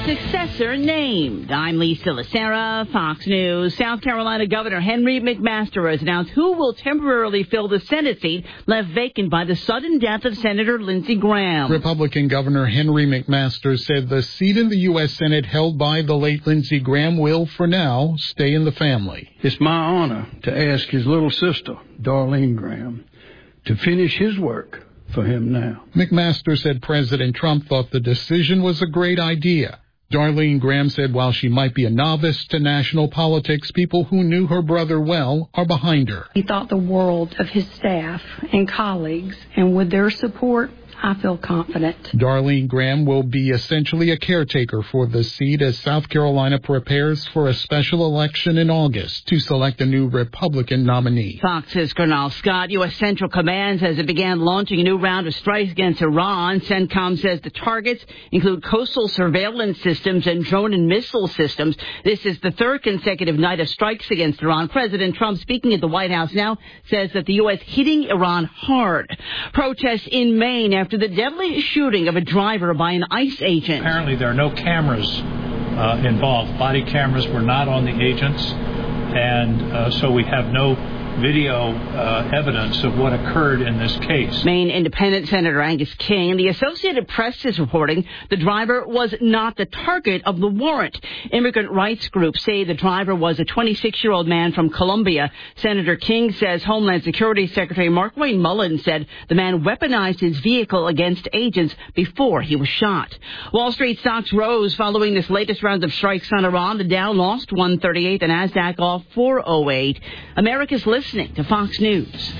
Successor named. I'm Lisa Lacera, Fox News. South Carolina Governor Henry McMaster has announced who will temporarily fill the Senate seat left vacant by the sudden death of Senator Lindsey Graham. Republican Governor Henry McMaster said the seat in the U.S. Senate held by the late Lindsey Graham will, for now, stay in the family. It's my honor to ask his little sister, Darlene Graham, to finish his work for him now. McMaster said President Trump thought the decision was a great idea. Darlene Graham said while she might be a novice to national politics, people who knew her brother well are behind her. He thought the world of his staff and colleagues, and with their support, I feel confident. Darlene Graham will be essentially a caretaker for the seat as South Carolina prepares for a special election in August to select a new Republican nominee. Fox's Colonel Scott, U.S. Central Command says it began launching a new round of strikes against Iran. CENTCOM says the targets include coastal surveillance systems and drone and missile systems. This is the third consecutive night of strikes against Iran. President Trump, speaking at the White House now, says that the U.S. hitting Iran hard. Protests in Maine after the deadly shooting of a driver by an ICE agent. Apparently there are no cameras involved. Body cameras were not on the agents, and so we have no video evidence of what occurred in this case. Maine Independent Senator Angus King and the Associated Press is reporting the driver was not the target of the warrant. Immigrant rights groups say the driver was a 26-year-old man from Colombia. Senator King says Homeland Security Secretary Markwayne Mullins said the man weaponized his vehicle against agents before he was shot. Wall Street stocks rose following this latest round of strikes on Iran. The Dow lost 138, the Nasdaq off 408. America's listening to Fox News.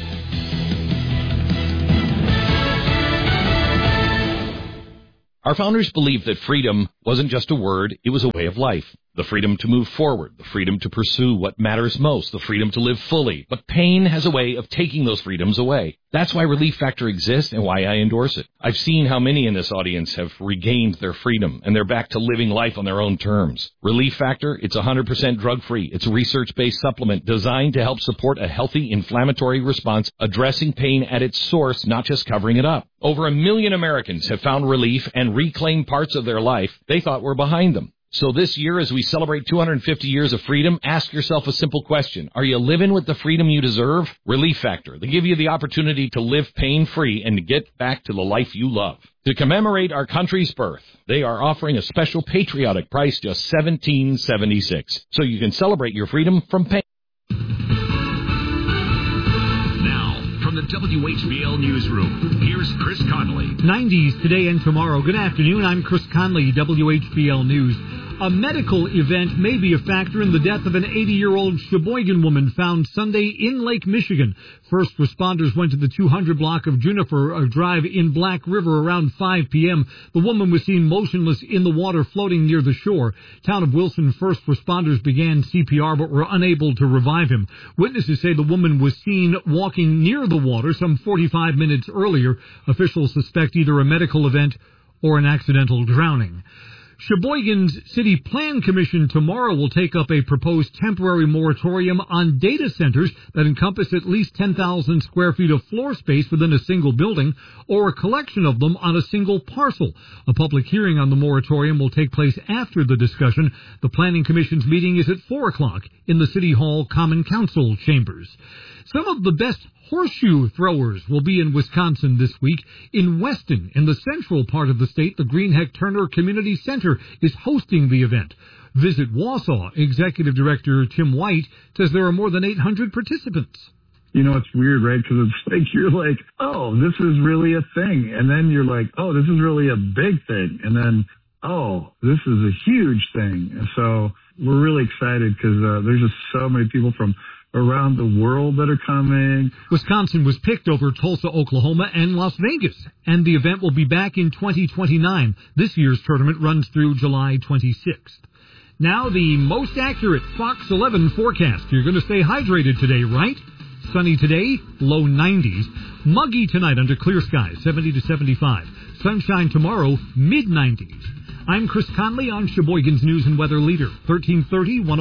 Our founders believed that freedom wasn't just a word, it was a way of life. The freedom to move forward, the freedom to pursue what matters most, the freedom to live fully. But pain has a way of taking those freedoms away. That's why Relief Factor exists and why I endorse it. I've seen how many in this audience have regained their freedom, and they're back to living life on their own terms. Relief Factor, it's 100% drug-free. It's a research-based supplement designed to help support a healthy inflammatory response, addressing pain at its source, not just covering it up. Over 1 million Americans have found relief and reclaimed parts of their life they thought were behind them. So this year, as we celebrate 250 years of freedom, ask yourself a simple question. Are you living with the freedom you deserve? Relief Factor. They give you the opportunity to live pain-free and to get back to the life you love. To commemorate our country's birth, they are offering a special patriotic price, just $17.76. So you can celebrate your freedom from pain. From the WHBL Newsroom, here's Chris Conley. 90s today and tomorrow. Good afternoon. I'm Chris Conley, WHBL News. A medical event may be a factor in the death of an 80-year-old Sheboygan woman found Sunday in Lake Michigan. First responders went to the 200 block of Juniper Drive in Black River around 5 p.m. The woman was seen motionless in the water floating near the shore. Town of Wilson first responders began CPR but were unable to revive him. Witnesses say the woman was seen walking near the water some 45 minutes earlier. Officials suspect either a medical event or an accidental drowning. Sheboygan's City Plan Commission tomorrow will take up a proposed temporary moratorium on data centers that encompass at least 10,000 square feet of floor space within a single building or a collection of them on a single parcel. A public hearing on the moratorium will take place after the discussion. The Planning Commission's meeting is at 4 o'clock in the City Hall Common Council chambers. Some of the best horseshoe throwers will be in Wisconsin this week. In Weston, in the central part of the state, the Greenheck Turner Community Center is hosting the event. Visit Wausau. Executive Director Tim White says there are more than 800 participants. You know, it's weird, right? Because it's like, you're like, oh, this is really a thing. And then you're like, oh, this is really a big thing. And then, oh, this is a huge thing. And so we're really excited because there's just so many people from around the world that are coming. Wisconsin was picked over Tulsa, Oklahoma, and Las Vegas, and the event will be back in 2029. This year's tournament runs through July 26th. Now the most accurate Fox 11 forecast. You're going to stay hydrated today, right? Sunny today, low 90s. Muggy tonight under clear skies, 70 to 75. Sunshine tomorrow, mid-90s. I'm Chris Conley on Sheboygan's News and Weather Leader,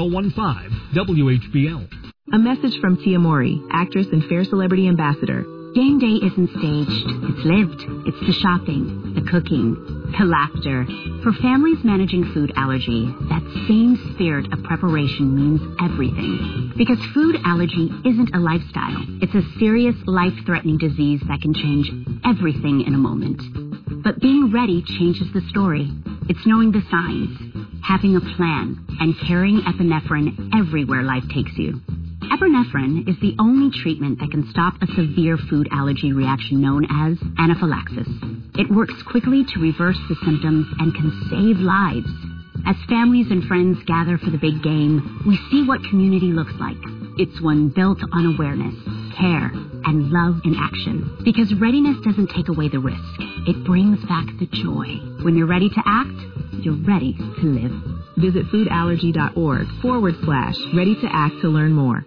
1330-1015, WHBL. A message from Tia Mowry, actress and Fair Celebrity Ambassador. Game day isn't staged. It's lived. It's the shopping, the cooking, the laughter. For families managing food allergy, that same spirit of preparation means everything. Because food allergy isn't a lifestyle. It's a serious, life-threatening disease that can change everything in a moment. But being ready changes the story. It's knowing the signs, having a plan, and carrying epinephrine everywhere life takes you. Epinephrine is the only treatment that can stop a severe food allergy reaction known as anaphylaxis. It works quickly to reverse the symptoms and can save lives. As families and friends gather for the big game, we see what community looks like. It's one built on awareness, care, and love in action. Because readiness doesn't take away the risk. It brings back the joy. When you're ready to act, you're ready to live. Visit foodallergy.org/ready to act to learn more.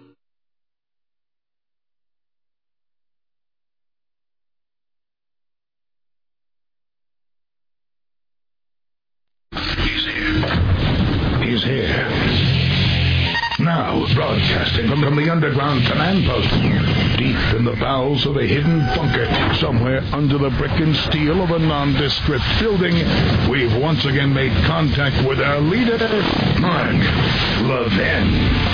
He's here. Now, broadcasting from the underground command post, deep in the bowels of a hidden bunker, somewhere under the brick and steel of a nondescript building, we've once again made contact with our leader, Mark Levin.